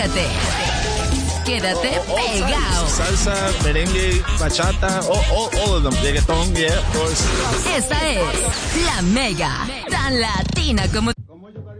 Quédate pegado. Salsa, merengue, bachata, all of them. Reggaeton, yeah, of course. Esta es la Mega, tan latina como